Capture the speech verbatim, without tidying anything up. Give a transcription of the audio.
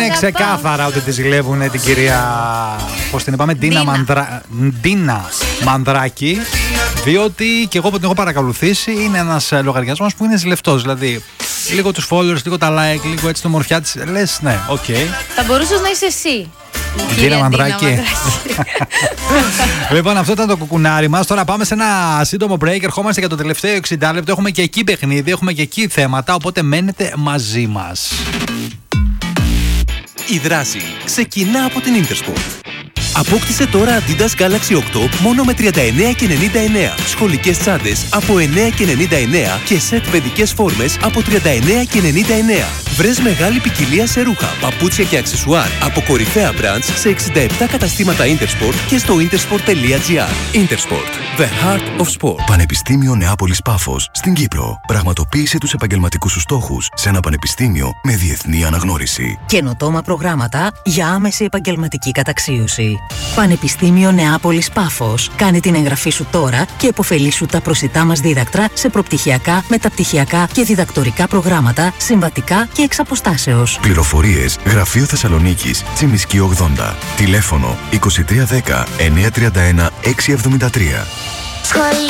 ξεκάθαρα ότι τη ζηλεύουν την κυρία. Πώς την είπαμε, Ντίνα, Μανδρα... Ντίνα Μανδράκη. Διότι και εγώ που την έχω παρακολουθήσει, είναι ένας λογαριασμός που είναι ζηλευτός. Δηλαδή, λίγο τους followers, λίγο τα like, λίγο έτσι το μορφιά της. Λες, ναι, οκ. Okay. Θα μπορούσες να είσαι εσύ. Η κυρία Μανδράκη. Λοιπόν, αυτό ήταν το κουκουνάρι μας. Τώρα πάμε σε ένα σύντομο break. Ερχόμαστε για το τελευταίο εξήντα λεπτό. Έχουμε και εκεί παιχνίδι, έχουμε και εκεί θέματα. Οπότε μένετε μαζί μας. Η δράση ξεκινά από την Intersport. Απόκτησε τώρα Adidas Galaxy οκτώ μόνο με τριάντα εννέα και ενενήντα εννέα. Σχολικές τσάντες από εννέα και ενενήντα εννέα και σετ παιδικές φόρμες από τριάντα εννέα και ενενήντα εννέα. Βρες μεγάλη ποικιλία σε ρούχα, παπούτσια και αξεσουάρ από κορυφαία brands σε εξήντα επτά καταστήματα Intersport και στο intersport τελεία gr. Intersport, the heart of sport. Πανεπιστήμιο Νεάπολης Πάφος στην Κύπρο. Πραγματοποίησε τους επαγγελματικούς σου στόχους σε ένα πανεπιστήμιο με διεθνή αναγνώριση. Καινοτόμα προγράμματα για άμεση επαγγελματική καταξίωση. Πανεπιστήμιο Νεάπολης Πάφος. Κάνε την εγγραφή σου τώρα και επωφελήσου τα προσιτά μας δίδακτρα σε προπτυχιακά, μεταπτυχιακά και διδακτορικά προγράμματα, συμβατικά και εξ αποστάσεως. Πληροφορίες Γραφείο Θεσσαλονίκης, Τσιμισκή ογδόντα. Τηλέφωνο είκοσι τρία δέκα εννιακόσια τριάντα ένα εξακόσια εβδομήντα τρία.